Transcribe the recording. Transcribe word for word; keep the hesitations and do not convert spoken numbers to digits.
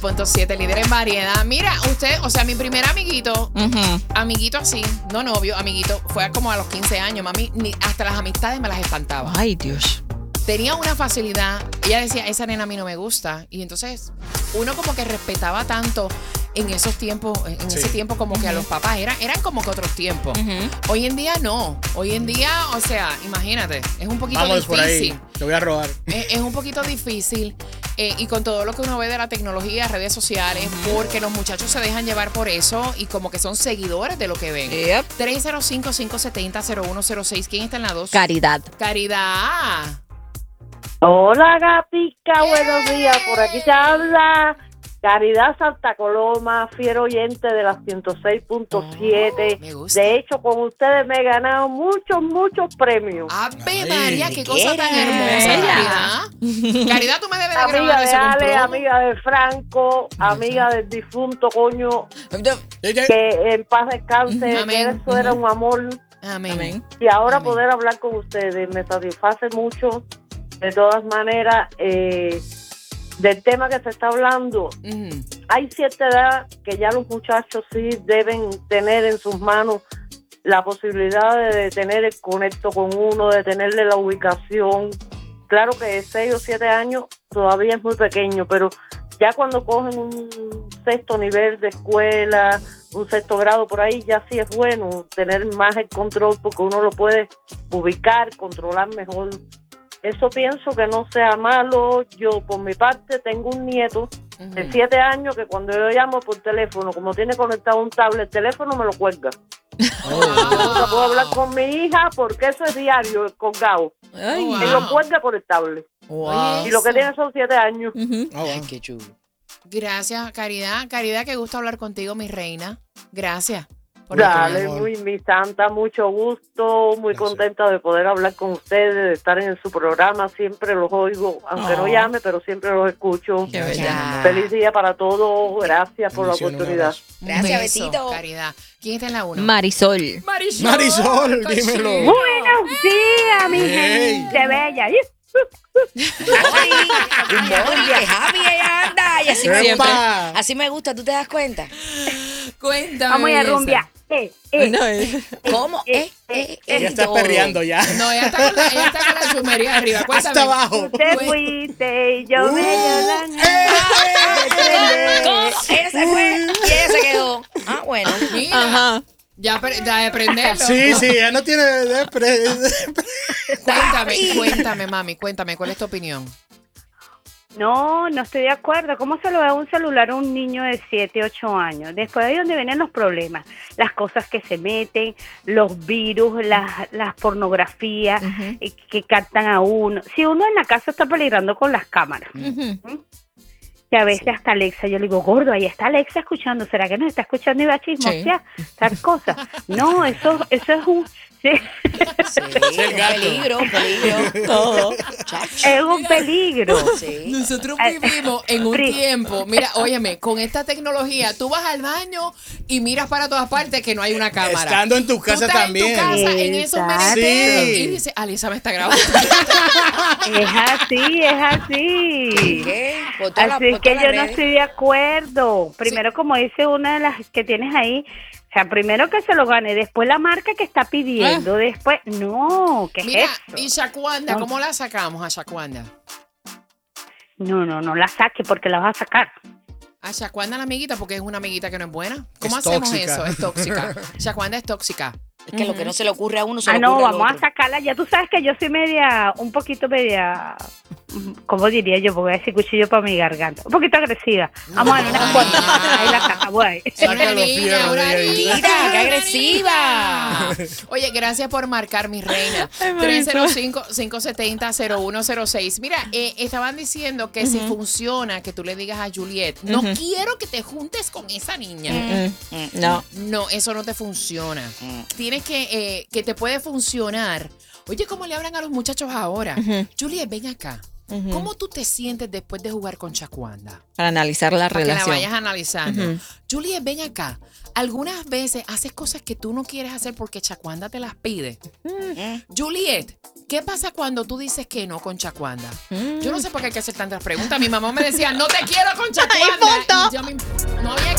punto siete, líder en variedad. Mira, usted, o sea, mi primer amiguito, uh-huh. amiguito así, no novio, amiguito, fue como a los quince años, mami, ni, hasta las amistades me las espantaba. Ay, Dios. Tenía una facilidad, ella decía, esa nena a mí no me gusta. Y entonces, uno como que respetaba tanto en esos tiempos, en sí. ese tiempo como uh-huh. que a los papás, eran, eran como que otros tiempos. Uh-huh. Hoy en día no, hoy en día, o sea, imagínate, es un poquito Vamos difícil. Por ahí. Te voy a robar. Es, es un poquito difícil. Eh, y con todo lo que uno ve de la tecnología, redes sociales, porque los muchachos se dejan llevar por eso y como que son seguidores de lo que ven. Yep. tres cero cinco, cinco siete cero, cero uno cero seis. ¿Quién está en la dos? Caridad. Caridad. Hola, gatica, buenos días. Por aquí te habla Caridad Santa Coloma, fiel oyente de las ciento seis punto siete. Oh, de hecho, con ustedes me he ganado muchos, muchos premios. ¡Ave María! ¡Qué cosa tan hermosa, Caridad! Caridad, tú me debes de amiga de Ale, amiga de Franco, amiga del difunto, coño, que en paz descanse, Amén. Que eso era un amor. Amén. Y ahora Amén. Poder hablar con ustedes me satisface mucho. De todas maneras, eh, del tema que se está hablando, uh-huh. hay cierta edad que ya los muchachos sí deben tener en sus manos la posibilidad de tener el conecto con uno, de tenerle la ubicación. Claro que de seis o siete años todavía es muy pequeño, pero ya cuando cogen un sexto nivel de escuela, un sexto grado por ahí, ya sí es bueno tener más el control porque uno lo puede ubicar, controlar mejor. Eso pienso que no sea malo. Yo, por mi parte, tengo un nieto uh-huh. de siete años que cuando yo llamo por teléfono, como tiene conectado un tablet, el teléfono me lo cuelga. Oh. No puedo hablar con mi hija porque eso es diario, el colgado. Ay, wow. Él lo cuelga por el tablet. Wow. Y lo que tiene son siete años. Uh-huh. Oh, wow. Ay, qué chulo. Gracias, Caridad. Caridad, qué gusto hablar contigo, mi reina. Gracias. Dale, muy mi santa, mucho gusto, muy Gracias. Contenta de poder hablar con ustedes, de estar en su programa, siempre los oigo, aunque oh. no llame, pero siempre los escucho. Qué bella. Feliz día para todos, gracias por la oportunidad. Gracias, besito. Caridad. ¿Quién está en la uno? Marisol. Marisol, Marisol dímelo. Buenos días, mi hey. gente bella. Ay, Javi ella anda y así me gusta. Así me gusta, ¿tú te das cuenta? Cuéntame. Vamos a rumbear. Eh, eh, no, eh. ¿Cómo? Eh, eh, eh, ella está todo. Perreando ya. No, ella está con la, ella está con la chumería arriba. Cuéntame. Hasta abajo. Te fuiste y yo uh, me dio ¿Cómo? Ella se fue y ella se quedó. Ah, bueno. Mira. Ajá. Ya, ya de prenderlo. Sí, sí, ya no tiene de pre... Cuéntame, cuéntame, mami, cuéntame, ¿cuál es tu opinión? No, no estoy de acuerdo. ¿Cómo se lo da un celular a un niño de siete, ocho años? Después de ahí donde vienen los problemas. Las cosas que se meten, los virus, las, las pornografías uh-huh. eh, que captan a uno. Si uno en la casa está peligrando con las cámaras. Uh-huh. ¿Mm? Que a veces sí. hasta Alexa, yo le digo, gordo, ahí está Alexa escuchando. ¿Será que nos está escuchando y va a chismosear? Sí. Tal cosa. No, eso, eso es un... Sí. Sí, es peligro, peligro. Todo. Es un peligro. Sí. Nosotros vivimos en un tiempo, mira, óyeme, con esta tecnología, tú vas al baño y miras para todas partes que no hay una cámara. Estando en tu casa tú también. En tu casa, en esos menesteres, sí. Y dices, Alisa me está grabando. Es así, es así. ¿Qué? Así que yo no estoy de acuerdo. Primero, sí. como dice una de las que tienes ahí, o sea, primero que se lo gane, después la marca que está pidiendo, ah. después... No, ¿qué Mira, es eso? ¿y Shaquanda? ¿Cómo la sacamos a Shaquanda? No, no, no la saque porque la vas a sacar. ¿A Shaquanda la amiguita? Porque es una amiguita que no es buena. ¿Cómo es hacemos tóxica. eso? Es tóxica. Shaquanda es tóxica. Es que uh-huh. lo que no se le ocurre a uno se ah, le no, ocurre vamos al otro. a sacarla. Ya tú sabes que yo soy media, un poquito media... ¿Cómo diría yo? Porque voy a decir cuchillo para mi garganta. Un poquito agresiva. Vamos a ver una cuanta. Ahí la caja, güey. Una niña, una niña. Mira, qué agresiva. Oye, gracias por marcar, mi reina. tres cero cinco, cinco siete cero, cero uno cero seis. Mira, eh, estaban diciendo que uh-huh. si funciona, que tú le digas a Juliet, no uh-huh. quiero que te juntes con esa niña. Uh-huh. No. No, eso no te funciona. Uh-huh. Tienes que, eh, que te puede funcionar. Oye, ¿cómo le hablan a los muchachos ahora? Uh-huh. Juliet, ven acá. Uh-huh. ¿Cómo tú te sientes después de jugar con Shaquanda? Para analizar la Para relación. Para que la vayas analizando. Uh-huh. Juliet, ven acá. Algunas veces haces cosas que tú no quieres hacer porque Shaquanda te las pide. Uh-huh. Juliet, ¿qué pasa cuando tú dices que no con Shaquanda? Uh-huh. Yo no sé por qué hay que hacer tantas preguntas. Mi mamá me decía, no te quiero con Shaquanda.